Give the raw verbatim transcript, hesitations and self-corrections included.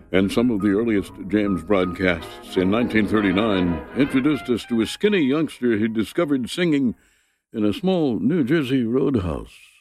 And some of the earliest James broadcasts in nineteen thirty-nine introduced us to a skinny youngster who discovered singing in a small New Jersey roadhouse.